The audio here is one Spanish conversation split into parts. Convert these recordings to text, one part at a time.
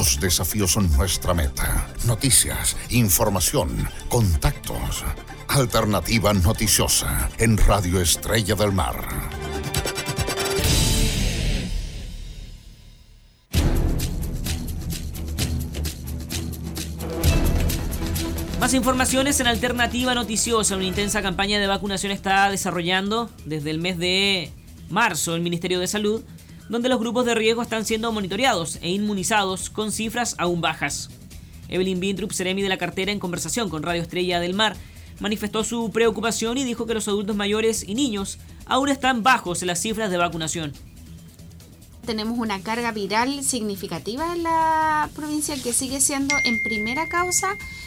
Los desafíos son nuestra meta. Noticias, información, contactos. Alternativa Noticiosa en Radio Estrella del Mar. Más informaciones en Alternativa Noticiosa. Una intensa campaña de vacunación está desarrollando desde el mes de marzo el Ministerio de Salud, donde los grupos de riesgo están siendo monitoreados e inmunizados con cifras aún bajas. Evelyn Bintrup, seremi de la cartera, en conversación con Radio Estrella del Mar, manifestó su preocupación y dijo que los adultos mayores y niños aún están bajos en las cifras de vacunación. Tenemos una carga viral significativa en la provincia que sigue siendo en primera causa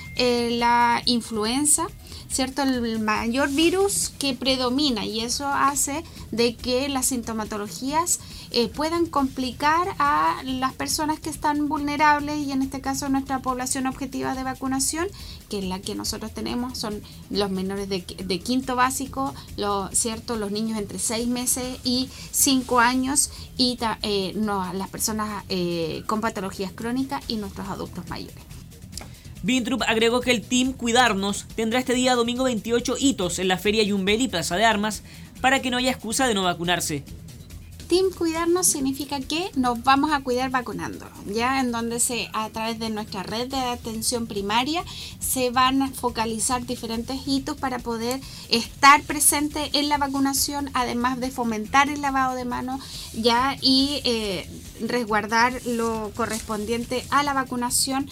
la influenza, ¿cierto? El mayor virus que predomina, y eso hace de que las sintomatologías puedan complicar a las personas que están vulnerables, y en este caso nuestra población objetiva de vacunación, que es la que nosotros tenemos, son los menores de quinto básico, ¿cierto? Los niños entre 6 meses y 5 años, y las personas con patologías crónicas y nuestros adultos mayores. Bintrup agregó que el Team Cuidarnos tendrá este día domingo 28 hitos en la Feria Yumbel y Plaza de Armas para que no haya excusa de no vacunarse. Team Cuidarnos significa que nos vamos a cuidar vacunando, ya en donde a través de nuestra red de atención primaria se van a focalizar diferentes hitos para poder estar presente en la vacunación, además de fomentar el lavado de manos ya y resguardar lo correspondiente a la vacunación.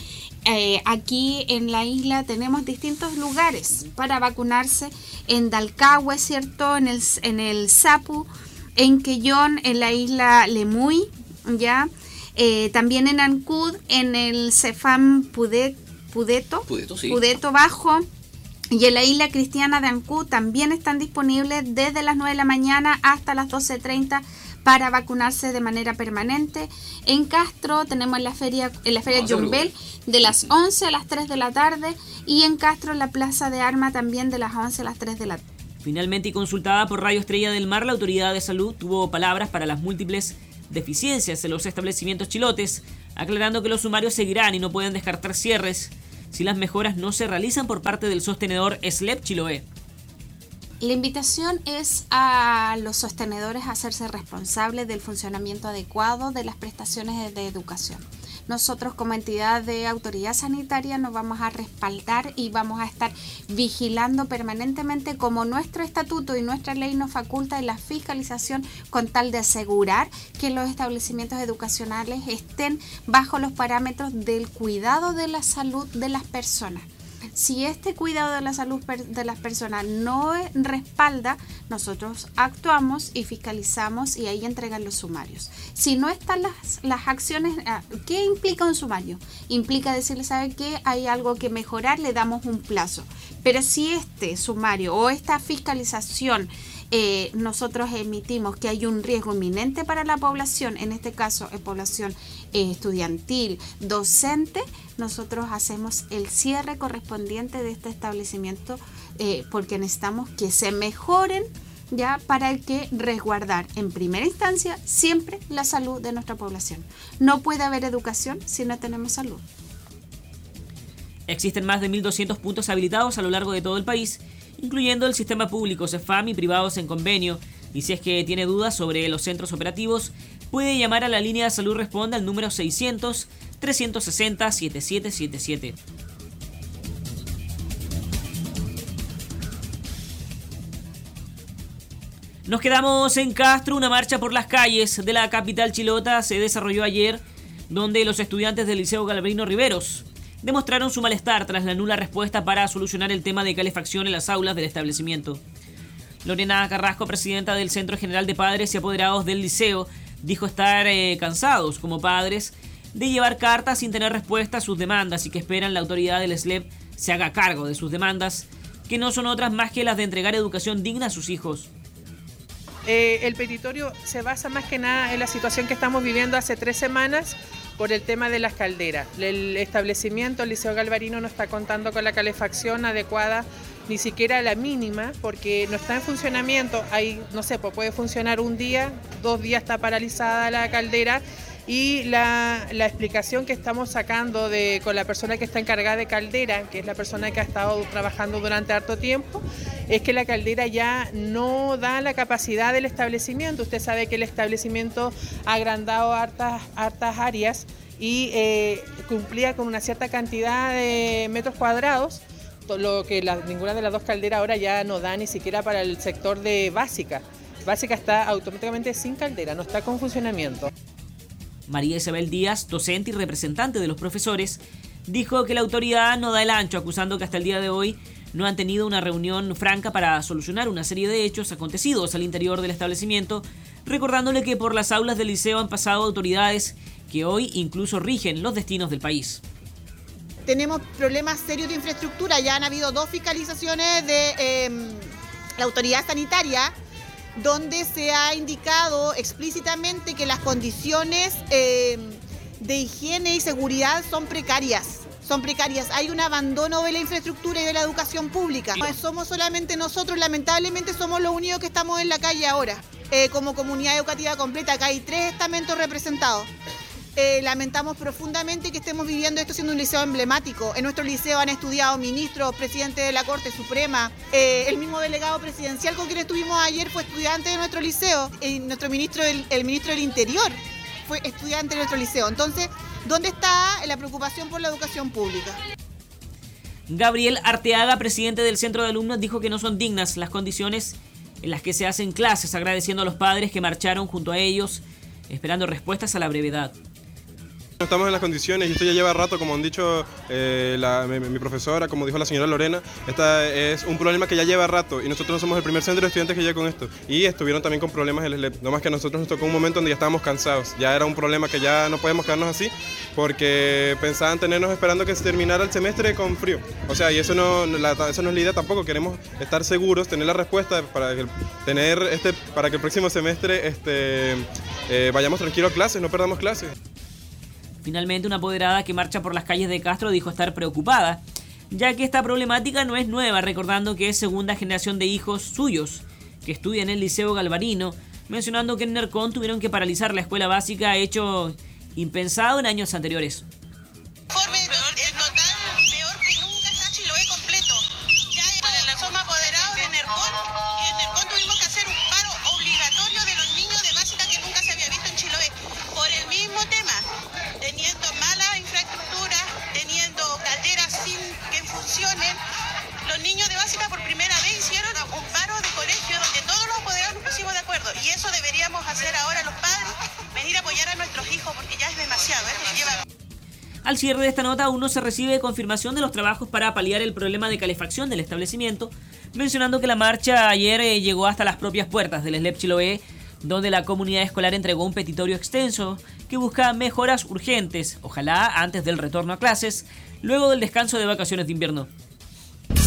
Aquí en la isla tenemos distintos lugares para vacunarse: en Dalcahue, ¿cierto? En el Sapu, en Quellón, en la isla Lemuy, ¿ya? También en Ancud, en el Cefam Pudeto, sí. Pudeto Bajo, y en la isla cristiana de Ancud también están disponibles desde las 9 de la mañana hasta las 12:30 para vacunarse de manera permanente. En Castro tenemos en la feria Yumbel de las 11 a las 3 de la tarde, y en Castro en la Plaza de Armas también de las 11 a las 3 de la tarde. Finalmente, y consultada por Radio Estrella del Mar, la autoridad de salud tuvo palabras para las múltiples deficiencias en los establecimientos chilotes, aclarando que los sumarios seguirán y no pueden descartar cierres si las mejoras no se realizan por parte del sostenedor SLEP Chiloé. La invitación es a los sostenedores a hacerse responsables del funcionamiento adecuado de las prestaciones de educación. Nosotros, como entidad de autoridad sanitaria, nos vamos a respaldar y vamos a estar vigilando permanentemente, como nuestro estatuto y nuestra ley nos faculta, en la fiscalización, con tal de asegurar que los establecimientos educacionales estén bajo los parámetros del cuidado de la salud de las personas. Si este cuidado de la salud de las personas no respalda, nosotros actuamos y fiscalizamos, y ahí entregan los sumarios. Si no están las acciones, ¿qué implica un sumario? Implica decirle, ¿sabe qué? Hay algo que mejorar, le damos un plazo. Pero si este sumario o esta fiscalización nosotros emitimos que hay un riesgo inminente para la población, en este caso población estudiantil, docente, nosotros hacemos el cierre correspondiente de este establecimiento, porque necesitamos que se mejoren, ya, para que resguardar en primera instancia siempre la salud de nuestra población. No puede haber educación si no tenemos salud. Existen más de 1.200 puntos habilitados a lo largo de todo el país, incluyendo el sistema público, CEFAM y privados en convenio. Y si es que tiene dudas sobre los centros operativos, puede llamar a la línea de salud Responde al número 600-360-7777. Nos quedamos en Castro. Una marcha por las calles de la capital chilota se desarrolló ayer, donde los estudiantes del Liceo Galvarino Riveros demostraron su malestar tras la nula respuesta para solucionar el tema de calefacción en las aulas del establecimiento. Lorena Carrasco, presidenta del Centro General de Padres y Apoderados del Liceo, dijo estar cansados como padres de llevar cartas sin tener respuesta a sus demandas, y que esperan la autoridad del SLEP se haga cargo de sus demandas, que no son otras más que las de entregar educación digna a sus hijos. El petitorio se basa más que nada en la situación que estamos viviendo hace 3 semanas por el tema de las calderas. El establecimiento, el Liceo Galvarino, no está contando con la calefacción adecuada, ni siquiera la mínima, porque no está en funcionamiento. Hay, no sé, puede funcionar un día, 2 días está paralizada la caldera, Y la explicación que estamos sacando con la persona que está encargada de caldera, que es la persona que ha estado trabajando durante harto tiempo, es que la caldera ya no da la capacidad del establecimiento. Usted sabe que el establecimiento ha agrandado hartas áreas y cumplía con una cierta cantidad de metros cuadrados, lo que ninguna de las dos calderas ahora ya no da ni siquiera para el sector de básica. Básica está automáticamente sin caldera, no está con funcionamiento. María Isabel Díaz, docente y representante de los profesores, dijo que la autoridad no da el ancho, acusando que hasta el día de hoy no han tenido una reunión franca para solucionar una serie de hechos acontecidos al interior del establecimiento, recordándole que por las aulas del liceo han pasado autoridades que hoy incluso rigen los destinos del país. Tenemos problemas serios de infraestructura, ya han habido 2 fiscalizaciones de la autoridad sanitaria, donde se ha indicado explícitamente que las condiciones de higiene y seguridad son precarias. Hay un abandono de la infraestructura y de la educación pública. No somos solamente nosotros, lamentablemente somos los únicos que estamos en la calle ahora. Como comunidad educativa completa, acá hay 3 estamentos representados. Lamentamos profundamente que estemos viviendo esto siendo un liceo emblemático. En nuestro liceo han estudiado ministros, presidente de la Corte Suprema, el mismo delegado presidencial con quien estuvimos ayer fue estudiante de nuestro liceo, nuestro ministro, el ministro del Interior fue estudiante de nuestro liceo. Entonces, ¿dónde está la preocupación por la educación pública? Gabriel Arteaga, presidente del Centro de Alumnos, dijo que no son dignas las condiciones en las que se hacen clases, agradeciendo a los padres que marcharon junto a ellos, esperando respuestas a la brevedad. No estamos en las condiciones y esto ya lleva rato, como han dicho mi profesora, como dijo la señora Lorena, esta es un problema que ya lleva rato y nosotros no somos el primer centro de estudiantes que llega con esto. Y estuvieron también con problemas el SLEP, no más que a nosotros nos tocó un momento donde ya estábamos cansados, ya era un problema que ya no podemos quedarnos así porque pensaban tenernos esperando que se terminara el semestre con frío. O sea, y eso no es la idea tampoco, queremos estar seguros, tener la respuesta para que el próximo semestre vayamos tranquilos a clases, no perdamos clases. Finalmente, una apoderada que marcha por las calles de Castro dijo estar preocupada, ya que esta problemática no es nueva, recordando que es segunda generación de hijos suyos que estudian en el Liceo Galvarino, mencionando que en Nercón tuvieron que paralizar la escuela básica, hecho impensado en años anteriores. El total peor que nunca está Chiloé completo. Ya somos apoderados de Nercón y en Nercón tuvimos que hacer un paro obligatorio de los niños de básica que nunca se había visto en Chiloé por el mismo tema. Teniendo mala infraestructura, teniendo calderas sin que funcionen, los niños de básica por primera vez hicieron un paro de colegio donde todos los apoderados nos pusimos de acuerdo. Y eso deberíamos hacer ahora los padres, venir a apoyar a nuestros hijos porque ya es demasiado. Al cierre de esta nota aún no se recibe confirmación de los trabajos para paliar el problema de calefacción del establecimiento, mencionando que la marcha ayer llegó hasta las propias puertas del SLEP Chiloé, donde la comunidad escolar entregó un petitorio extenso que busca mejoras urgentes, ojalá antes del retorno a clases, luego del descanso de vacaciones de invierno.